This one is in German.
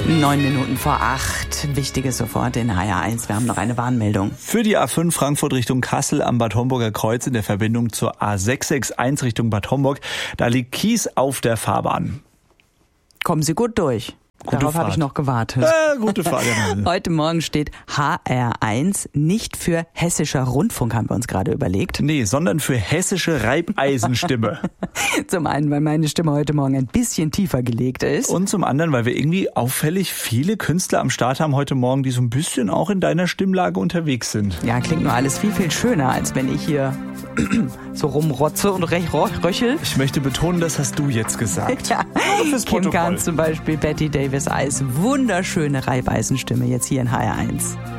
7:09. Wichtiges sofort in HR1. Wir haben noch eine Warnmeldung. Für die A5 Frankfurt Richtung Kassel am Bad Homburger Kreuz in der Verbindung zur A661 Richtung Bad Homburg. Da liegt Kies auf der Fahrbahn. Kommen Sie gut durch. Darauf habe ich noch gewartet. Gute Fahrt. Heute Morgen steht HR1 nicht für hessischer Rundfunk, haben wir uns gerade überlegt. Nee, sondern für hessische Reibeisenstimme. Zum einen, weil meine Stimme heute Morgen ein bisschen tiefer gelegt ist. Und zum anderen, weil wir irgendwie auffällig viele Künstler am Start haben heute Morgen, die so ein bisschen auch in deiner Stimmlage unterwegs sind. Ja, klingt nur alles viel, viel schöner, als wenn ich hier so rumrotze und röchel. Ich möchte betonen, das hast du jetzt gesagt. Ja, Kim Kahn zum Beispiel, Betty Davis Eyes, wunderschöne Reibeisenstimme jetzt hier in HR1.